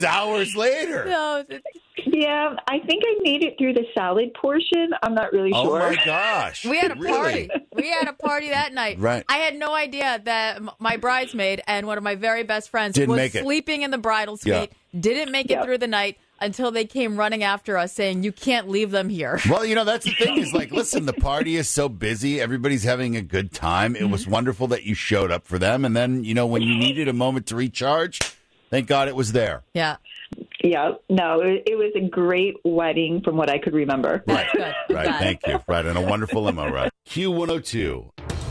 Hours later. No, Yeah, I think I made it through the salad portion. I'm not really Oh, sure. my gosh. we had a Really? party. We had a party that night. Right. I had no idea that my bridesmaid and one of my very best friends Didn't was make it. sleeping in the bridal suite, didn't make it Yeah. through the night until they came running after us saying, you can't leave them here. Well, that's the thing is like, listen, the party is so busy. Everybody's having a good time. It was wonderful that you showed up for them. And then, when you needed a moment to recharge, thank God it was there. Yeah. Yeah, no, it was a great wedding from what I could remember. Right. Good. Right. Glad. Thank you. Right. And a wonderful limo ride. Q102.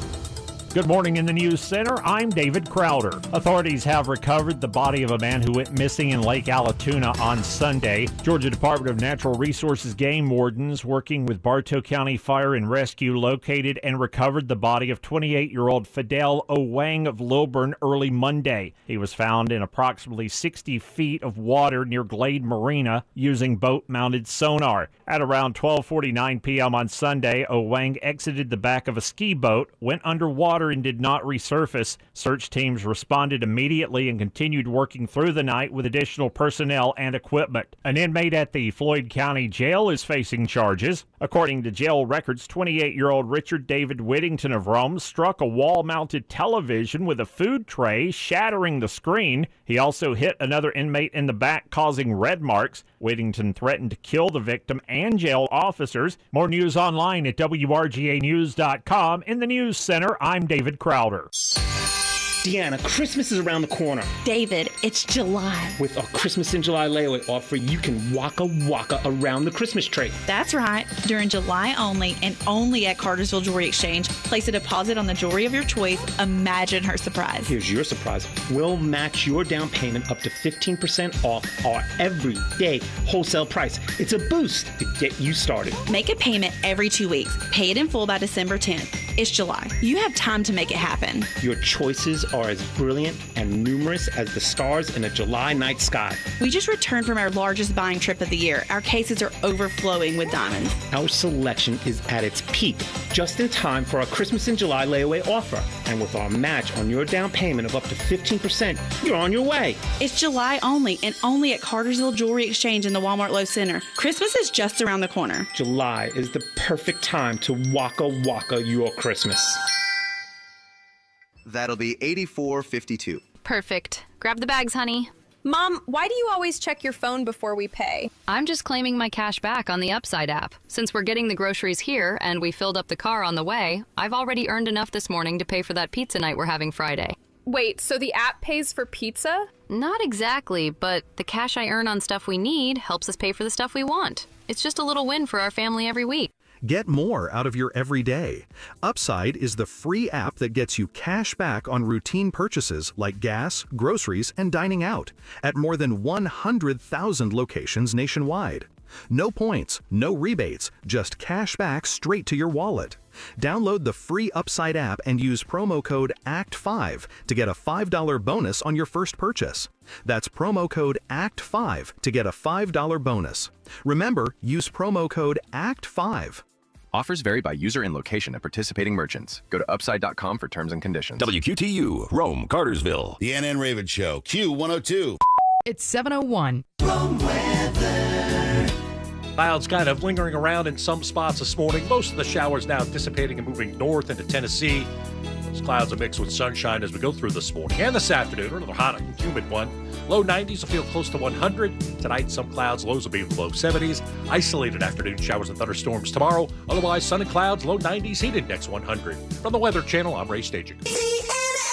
Good morning in the News Center. I'm David Crowder. Authorities have recovered the body of a man who went missing in Lake Allatoona on Sunday. Georgia Department of Natural Resources game wardens working with Bartow County Fire and Rescue located and recovered the body of 28-year-old Fidel Owang of Lilburn early Monday. He was found in approximately 60 feet of water near Glade Marina using boat-mounted sonar. At around 12:49 p.m. on Sunday, Owang exited the back of a ski boat, went underwater, and did not resurface. Search teams responded immediately and continued working through the night with additional personnel and equipment. An inmate at the Floyd County Jail is facing charges. According to jail records, 28-year-old Richard David Whittington of Rome struck a wall-mounted television with a food tray, shattering the screen. He also hit another inmate in the back, causing red marks. Whittington threatened to kill the victim and jail officers. More news online at WRGAnews.com. In the News Center, I'm David Crowder. Deanna, Christmas is around the corner. David, it's July. With our Christmas in July layaway offer, you can waka around the Christmas tree. That's right. During July only and only at Cartersville Jewelry Exchange, place a deposit on the jewelry of your choice. Imagine her surprise. Here's your surprise. We'll match your down payment up to 15% off our everyday wholesale price. It's a boost to get you started. Make a payment every 2 weeks. Pay it in full by December 10th. It's July. You have time to make it happen. Your choices are as brilliant and numerous as the stars in a July night sky. We just returned from our largest buying trip of the year. Our cases are overflowing with diamonds. Our selection is at its peak, just in time for our Christmas in July layaway offer. And with our match on your down payment of up to 15%, you're on your way. It's July only and only at Cartersville Jewelry Exchange in the Walmart Low Center. Christmas is just around the corner. July is the perfect time to waka your Christmas. That'll be $84.52. Perfect. Grab the bags, honey. Mom, why do you always check your phone before we pay? I'm just claiming my cash back on the Upside app. Since we're getting the groceries here and we filled up the car on the way, I've already earned enough this morning to pay for that pizza night we're having Friday. Wait, so the app pays for pizza? Not exactly, but the cash I earn on stuff we need helps us pay for the stuff we want. It's just a little win for our family every week. Get more out of your everyday. Upside is the free app that gets you cash back on routine purchases like gas, groceries, and dining out at more than 100,000 locations nationwide. No points, no rebates, just cash back straight to your wallet. Download the free Upside app and use promo code ACT5 to get a $5 bonus on your first purchase. That's promo code ACT5 to get a $5 bonus. Remember, use promo code ACT5. Offers vary by user and location at participating merchants. Go to upside.com for terms and conditions. WQTU, Rome, Cartersville. The Ann and Raven Show, Q102. It's 7:01. Rome weather. Clouds kind of lingering around in some spots this morning. Most of the showers now dissipating and moving north into Tennessee. Those clouds are mixed with sunshine as we go through this morning and this afternoon. Another hot and humid one. Low 90s will feel close to 100. Tonight, some clouds, lows will be in the low 70s. Isolated afternoon showers and thunderstorms tomorrow. Otherwise, sun and clouds, low 90s, heated next 100. From the Weather Channel, I'm Ray Staging.